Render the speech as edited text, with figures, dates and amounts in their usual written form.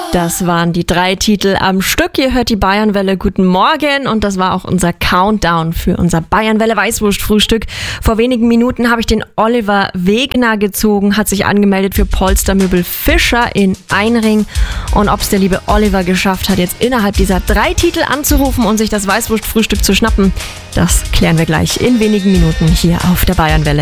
Das waren die 3 Titel am Stück. Ihr hört die Bayernwelle. Guten Morgen. Und das war auch unser Countdown für unser Bayernwelle Weißwurst-Frühstück. Vor wenigen Minuten habe ich den Oliver Wegner gezogen, hat sich angemeldet für Polstermöbel Fischer in Einring. Und ob es der liebe Oliver geschafft hat, jetzt innerhalb dieser 3 Titel anzurufen und sich das Weißwurst-Frühstück zu schnappen, das klären wir gleich in wenigen Minuten hier auf der Bayernwelle.